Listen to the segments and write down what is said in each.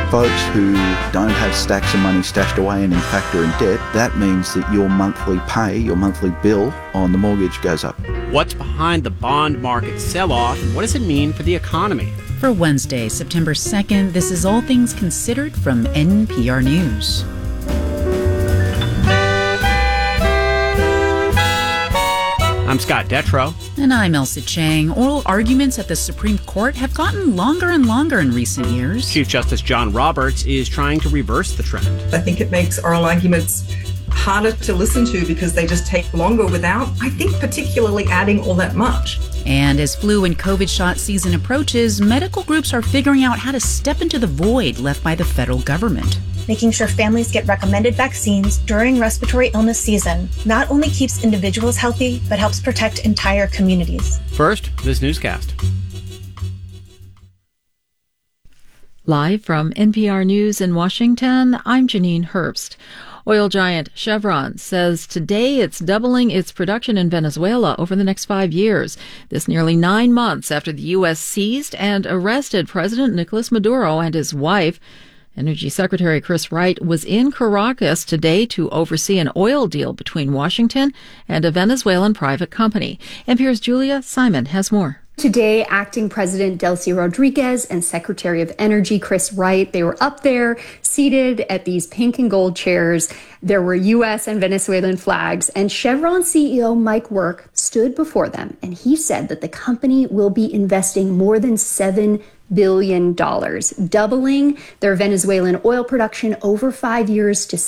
folks who don't have stacks of money stashed away and in fact are in debt, that means that your monthly pay, your monthly bill on the mortgage goes up. What's behind the bond market sell-off, and what does it mean for the economy? For Wednesday, September 2nd, this is All Things Considered from NPR News. I'm Scott Detrow. And I'm Elsa Chang. Oral arguments at the Supreme Court have gotten longer and longer in recent years. Chief Justice John Roberts is trying to reverse the trend. I think it makes oral arguments harder to listen to because they just take longer without, I think, particularly adding all that much. And as flu and COVID shot season approaches, medical groups are figuring out how to step into the void left by the federal government. Making sure families get recommended vaccines during respiratory illness season not only keeps individuals healthy, but helps protect entire communities. First, this newscast. Live from NPR News in Washington, I'm Janine Herbst. Oil giant Chevron says today it's doubling its production in Venezuela over the next 5 years. This nearly 9 months after the U.S. seized and arrested President Nicolas Maduro and his wife. Energy Secretary Chris Wright was in Caracas today to oversee an oil deal between Washington and a Venezuelan private company. NPR's Julia Simon has more. Today, Acting President Delcy Rodriguez and Secretary of Energy Chris Wright, they were up there seated at these pink and gold chairs. There were U.S. and Venezuelan flags, and Chevron CEO Mike Wirth stood before them, and he said that the company will be investing more than $7 billion, doubling their Venezuelan oil production over 5 years to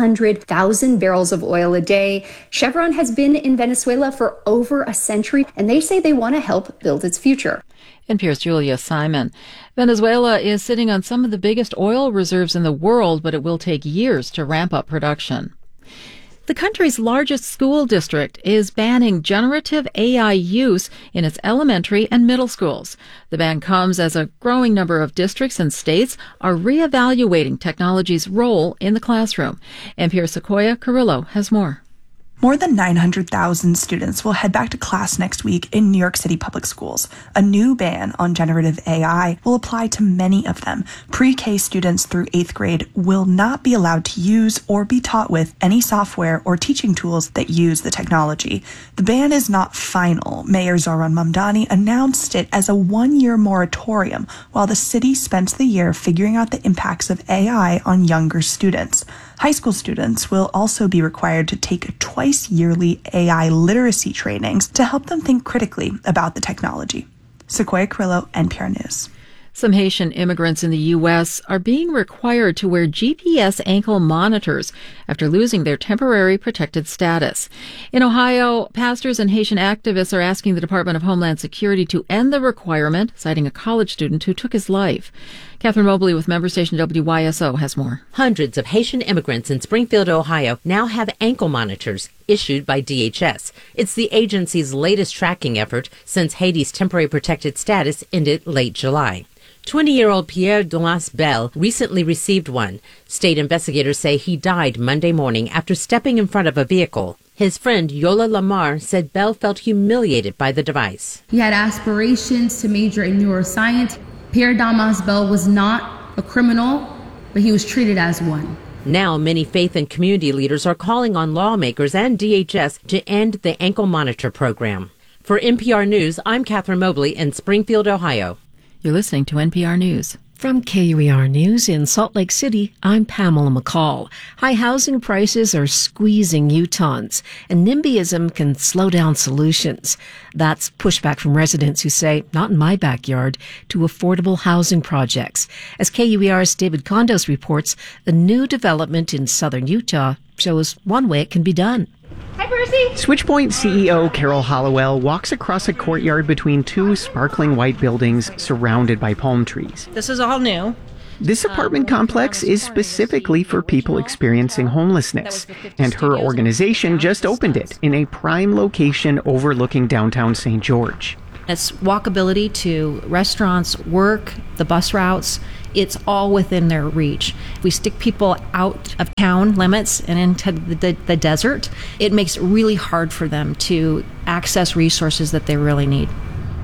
600,000 barrels of oil a day. Chevron has been in Venezuela for over a century, and they say they want to help build its future. NPR's Julia Simon. Venezuela is sitting on some of the biggest oil reserves in the world, but it will take years to ramp up production. The country's largest school district is banning generative AI use in its elementary and middle schools. The ban comes as a growing number of districts and states are reevaluating technology's role in the classroom. NPR's Sequoia Carrillo has more. More than 900,000 students will head back to class next week in New York City public schools. A new ban on generative AI will apply to many of them. Pre-K students through 8th grade will not be allowed to use or be taught with any software or teaching tools that use the technology. The ban is not final. Mayor Zohran Mamdani announced it as a 1-year moratorium while the city spends the year figuring out the impacts of AI on younger students. High school students will also be required to take twice-yearly AI literacy trainings to help them think critically about the technology. Sequoia Carrillo, NPR News. Some Haitian immigrants in the U.S. are being required to wear GPS ankle monitors after losing their temporary protected status. In Ohio, pastors and Haitian activists are asking the Department of Homeland Security to end the requirement, citing a college student who took his life. Catherine Mobley with member station WYSO has more. Hundreds of Haitian immigrants in Springfield, Ohio now have ankle monitors issued by DHS. It's the agency's latest tracking effort since Haiti's temporary protected status ended late July. 20-year-old Pierre Dumas Bell recently received one. State investigators say he died Monday morning after stepping in front of a vehicle. His friend Yola Lamar said Bell felt humiliated by the device. He had aspirations to major in neuroscience. Pierre Dumas Bell was not a criminal, but he was treated as one. Now, many faith and community leaders are calling on lawmakers and DHS to end the ankle monitor program. For NPR News, I'm Catherine Mobley in Springfield, Ohio. You're listening to NPR News. From KUER News in Salt Lake City, I'm Pamela McCall. High housing prices are squeezing Utahns, and NIMBYism can slow down solutions. That's pushback from residents who say, not in my backyard, to affordable housing projects. As KUER's David Condos reports, a new development in southern Utah shows one way it can be done. Hi, Percy. Switchpoint CEO Carol Hollowell walks across a courtyard between two sparkling white buildings surrounded by palm trees. This is all new. This apartment complex is specifically for people experiencing homelessness, and her organization just opened it in a prime location overlooking downtown St. George. It's walkability to restaurants, work, the bus routes. It's all within their reach. We stick people out of town limits and into the desert. It makes it really hard for them to access resources that they really need.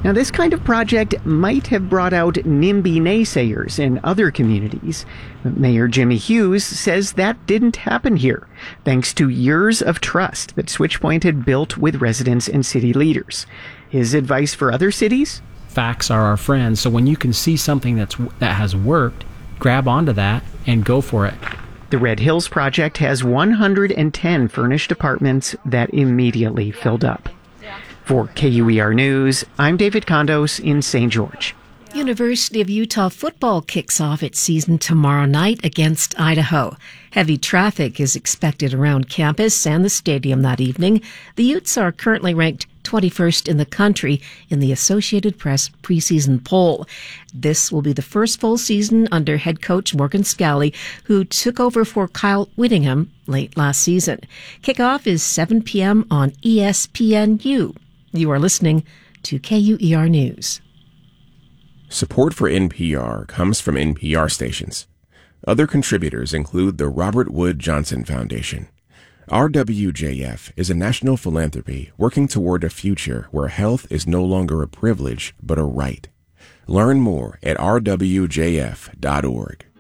Now, this kind of project might have brought out NIMBY naysayers in other communities. Mayor Jimmy Hughes says that didn't happen here, thanks to years of trust that Switchpoint had built with residents and city leaders. His advice for other cities? Facts are our friends, so when you can see something that has worked, grab onto that and go for it. The Red Hills Project has 110 furnished apartments that immediately filled up. For KUER News, I'm David Condos in St. George. University of Utah football kicks off its season tomorrow night against Idaho. Heavy traffic is expected around campus and the stadium that evening. The Utes are currently ranked 21st in the country in the Associated Press preseason poll. This will be the first full season under head coach Morgan Scalley, who took over for Kyle Whittingham late last season. Kickoff is 7 p.m. on ESPNU. You are listening to KUER News. Support for NPR comes from NPR stations. Other contributors include the Robert Wood Johnson Foundation. RWJF is a national philanthropy working toward a future where health is no longer a privilege but a right. Learn more at rwjf.org.